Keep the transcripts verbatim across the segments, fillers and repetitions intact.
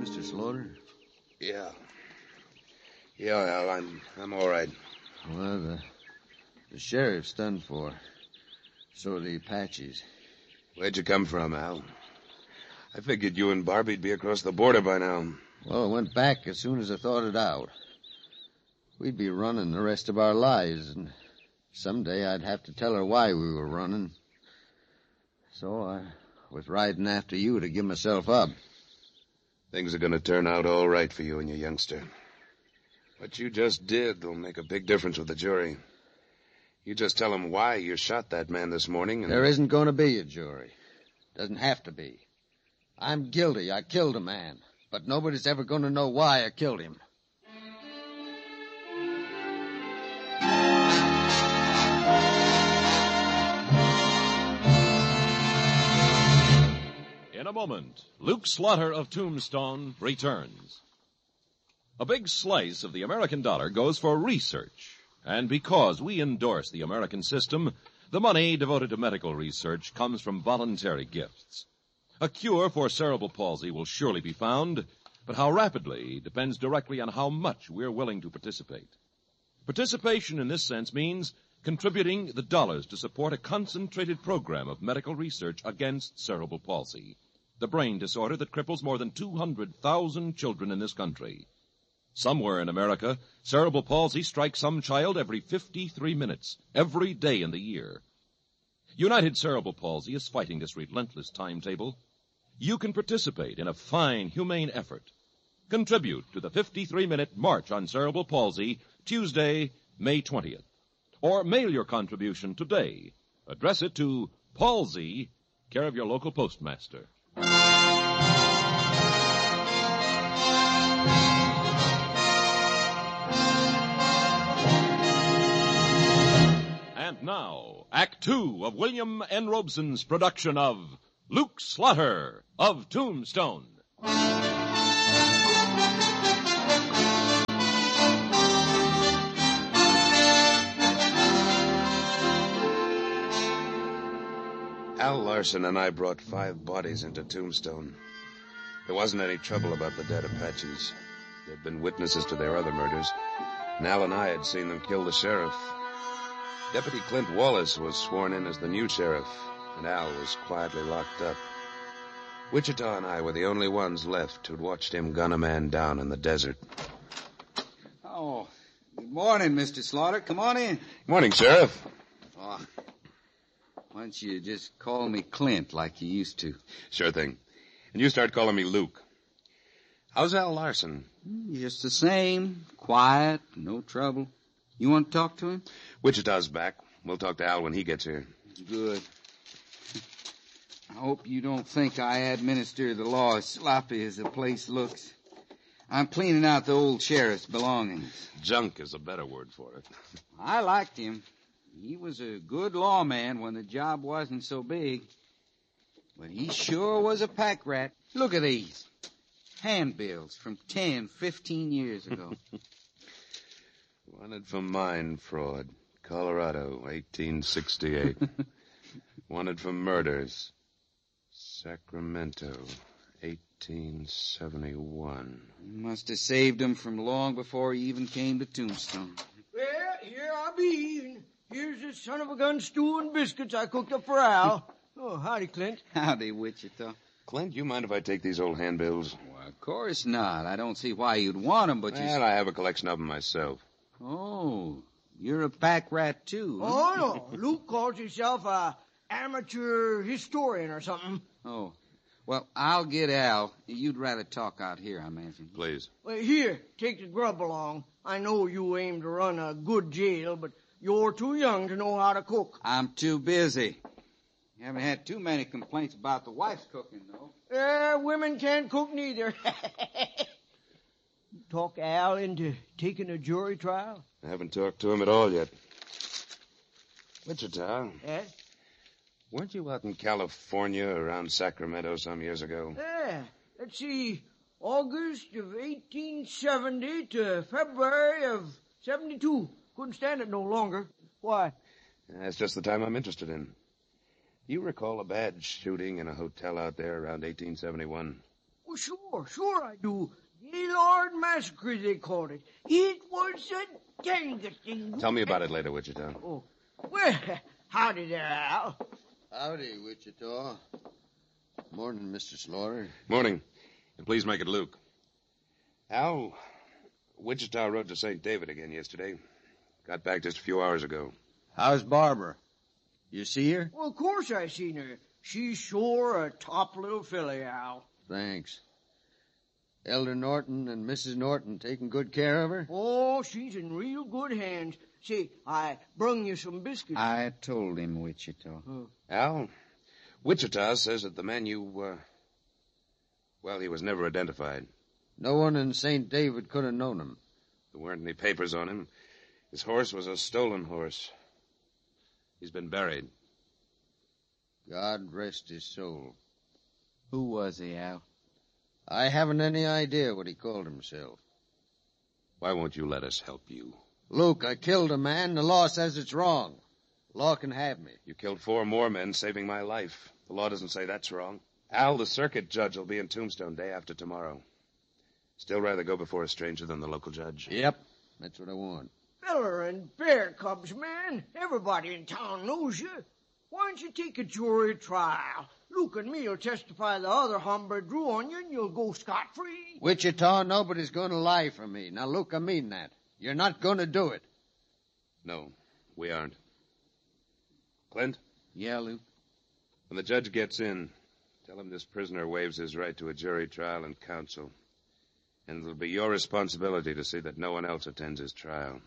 Mister Slaughter? Yeah. Yeah, Al, I'm I'm all right. Well, the, the sheriff's done for. So are the Apaches. Where'd you come from, Al? I figured you and Barbie'd be across the border by now. Well, I went back as soon as I thought it out. We'd be running the rest of our lives, and someday I'd have to tell her why we were running. So I was riding after you to give myself up. Things are going to turn out all right for you and your youngster. What you just did will make a big difference with the jury. You just tell them why you shot that man this morning and... There isn't going to be a jury. Doesn't have to be. I'm guilty. I killed a man. But nobody's ever going to know why I killed him. In a moment, Luke Slaughter of Tombstone returns. A big slice of the American dollar goes for research. And because we endorse the American system, the money devoted to medical research comes from voluntary gifts. A cure for cerebral palsy will surely be found, but how rapidly depends directly on how much we're willing to participate. Participation in this sense means contributing the dollars to support a concentrated program of medical research against cerebral palsy, the brain disorder that cripples more than two hundred thousand children in this country. Somewhere in America, cerebral palsy strikes some child every fifty-three minutes, every day in the year. United Cerebral Palsy is fighting this relentless timetable. You can participate in a fine, humane effort. Contribute to the fifty-three minute March on Cerebral Palsy, Tuesday, May twentieth. Or mail your contribution today. Address it to Palsy, care of your local postmaster. And now, Act Two of William N. Robeson's production of Luke Slaughter of Tombstone. Al Larson and I brought five bodies into Tombstone. There wasn't any trouble about the dead Apaches. There'd been witnesses to their other murders, and Al and I had seen them kill the sheriff. Deputy Clint Wallace was sworn in as the new sheriff, and Al was quietly locked up. Wichita and I were the only ones left who'd watched him gun a man down in the desert. Oh, good morning, Mister Slaughter. Come on in. Morning, Sheriff. Oh, why don't you just call me Clint like you used to? Sure thing. And you start calling me Luke. How's Al Larson? Just the same. Quiet, no trouble. You want to talk to him? Wichita's back. We'll talk to Al when he gets here. Good. I hope you don't think I administer the law as sloppy as the place looks. I'm cleaning out the old sheriff's belongings. Junk is a better word for it. I liked him. He was a good lawman when the job wasn't so big. But he sure was a pack rat. Look at these. Handbills from ten, fifteen years ago. Wanted for mine fraud. Colorado, eighteen sixty-eight. Wanted for murders. Sacramento, eighteen seventy-one. Must have saved him from long before he even came to Tombstone. Well, here I be. Here's this son of a gun stew and biscuits I cooked up for Al. Oh, howdy, Clint. Howdy, Wichita. Clint, you mind if I take these old handbills? Well, of course not. I don't see why you'd want them, but you... Well, I have a collection of them myself. Oh, you're a pack rat, too. Huh? Oh, no. Luke calls himself a amateur historian or something. Oh, well, I'll get Al. You'd rather talk out here, I imagine. Please. Well, here, take the grub along. I know you aim to run a good jail, but you're too young to know how to cook. I'm too busy. Haven't had too many complaints about the wife's cooking, though. Uh, women can't cook neither. Talk Al into taking a jury trial? I haven't talked to him at all yet. Wichita. Yeah? Weren't you out in California around Sacramento some years ago? Yeah. Let's see. August of eighteen seventy to February of seventy-two. Couldn't stand it no longer. Why? That's just the time I'm interested in. Do you recall a bad shooting in a hotel out there around eighteen seventy-one? sure, sure I do. Gaylord Massacre, they called it. It was a dangest thing. Tell me about it later, Wichita. Oh, well, howdy there, Al. Howdy, Wichita. Morning, Mister Slaughter. Morning. And please make it Luke. Al, Wichita rode to Saint David again yesterday. Got back just a few hours ago. How's Barbara? You see her? Well, of course I seen her. She's sure a top little filly, Al. Thanks. Elder Norton and Missus Norton taking good care of her? Oh, she's in real good hands. See, I brung you some biscuits. I told him, Wichita. Uh, Al, Wichita says that the man you, uh, well, he was never identified. No one in Saint David could have known him. There weren't any papers on him. His horse was a stolen horse. He's been buried. God rest his soul. Who was he, Al? I haven't any idea what he called himself. Why won't you let us help you? Luke, I killed a man. The law says it's wrong. Law can have me. You killed four more men, saving my life. The law doesn't say that's wrong. Al, the circuit judge will be in Tombstone day after tomorrow. Still rather go before a stranger than the local judge. Yep, that's what I want. Feller and bear cubs, man. Everybody in town knows you. Why don't you take a jury trial? Luke and me'll testify the other hombre drew on you, and you'll go scot-free. Wichita, nobody's going to lie for me. Now, Luke, I mean that. You're not going to do it. No, we aren't. Clint? Yeah, Luke? When the judge gets in, tell him this prisoner waives his right to a jury trial and counsel. And it'll be your responsibility to see that no one else attends his trial.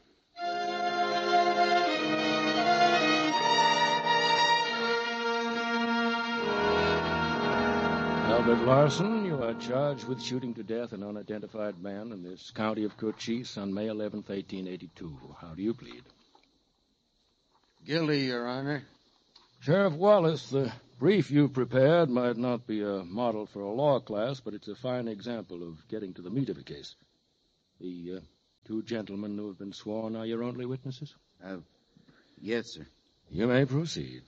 Albert Larson, you are charged with shooting to death an unidentified man in this county of Cochise on May eleventh, eighteen eighty-two. How do you plead? Guilty, Your Honor. Sheriff Wallace, the brief you prepared might not be a model for a law class, but it's a fine example of getting to the meat of a case. The uh, two gentlemen who have been sworn are your only witnesses? Uh, yes, sir. You may proceed.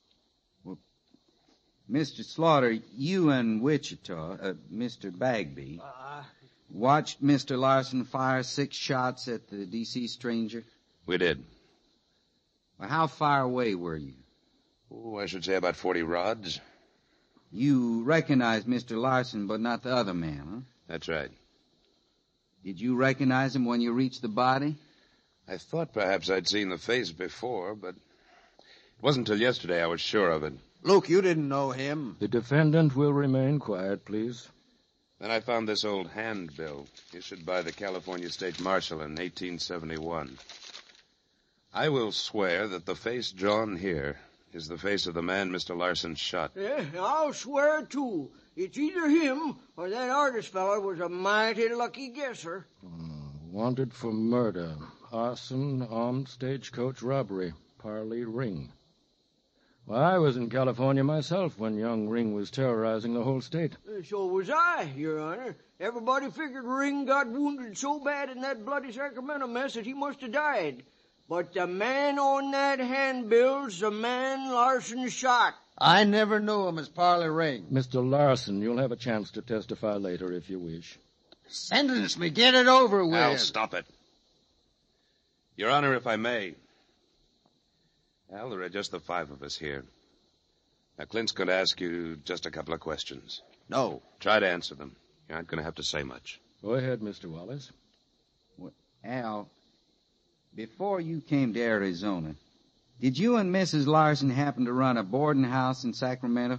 Mister Slaughter, you and Wichita, uh, Mister Bagby, Uh, watched Mister Larson fire six shots at the deceased stranger? We did. Well, how far away were you? Oh, I should say about forty rods. You recognized Mister Larson, but not the other man, huh? That's right. Did you recognize him when you reached the body? I thought perhaps I'd seen the face before, but it wasn't until yesterday I was sure of it. Luke, you didn't know him. The defendant will remain quiet, please. Then I found this old handbill issued by the California State Marshal in eighteen seventy-one. I will swear that the face drawn here is the face of the man Mister Larson shot. yeah, I'll swear, too. It's either him or that artist feller was a mighty lucky guesser. Wanted for murder, arson, armed stagecoach robbery, Parley Ring. Well, I was in California myself when young Ring was terrorizing the whole state. Uh, So was I, Your Honor. Everybody figured Ring got wounded so bad in that bloody Sacramento mess that he must have died. But the man on that handbill's the man Larson shot. I never knew him as Parley Ring. Mister Larson, you'll have a chance to testify later if you wish. Sentence me. Get it over with. Al, stop it. Your Honor, if I may. Al, there are just the five of us here. Now, Clint's going to ask you just a couple of questions. No. Try to answer them. You aren't going to have to say much. Go ahead, Mister Wallace. Well, Al, before you came to Arizona, did you and Missus Larson happen to run a boarding house in Sacramento?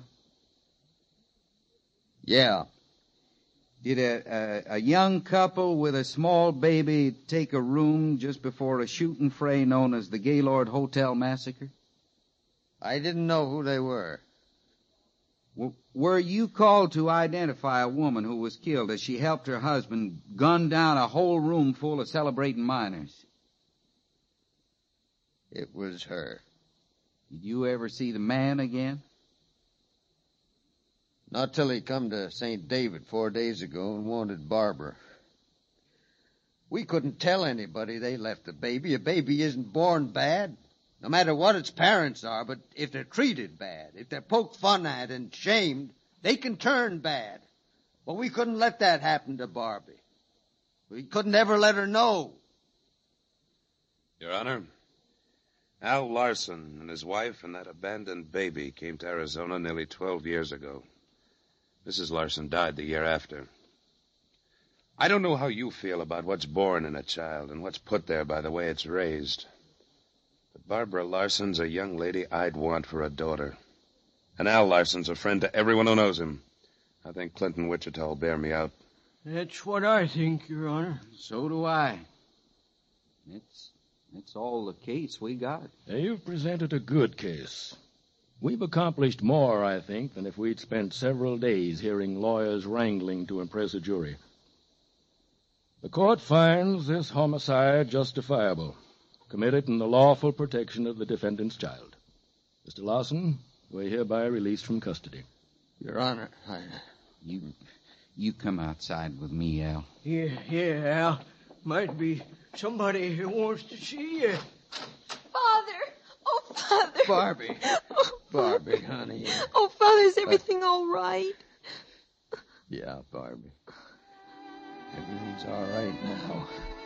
Yeah. Did a, a, a young couple with a small baby take a room just before a shooting fray known as the Gaylord Hotel Massacre? I didn't know who they were. W- were you called to identify a woman who was killed as she helped her husband gun down a whole room full of celebrating minors? It was her. Did you ever see the man again? Not till he come to Saint David four days ago and wanted Barbara. We couldn't tell anybody they left the baby. A baby isn't born bad, no matter what its parents are, but if they're treated bad, if they're poked fun at and shamed, they can turn bad. But we couldn't let that happen to Barbie. We couldn't ever let her know. Your Honor, Al Larson and his wife and that abandoned baby came to Arizona nearly twelve years ago. Missus Larson died the year after. I don't know how you feel about what's born in a child and what's put there by the way it's raised. But Barbara Larson's a young lady I'd want for a daughter. And Al Larson's a friend to everyone who knows him. I think Clinton Wichita will bear me out. That's what I think, Your Honor. So do I. It's, it's all the case we got. Now, you've presented a good case. We've accomplished more, I think, than if we'd spent several days hearing lawyers wrangling to impress a jury. The court finds this homicide justifiable, committed in the lawful protection of the defendant's child. Mister Larson, we're hereby released from custody. Your Honor, I... You, you come outside with me, Al. Yeah, yeah, Al. Might be somebody who wants to see you. Father! Oh, Father! Barbie. Barbie, honey. Oh, Father, is everything all right? Yeah, Barbie. Everything's all right now.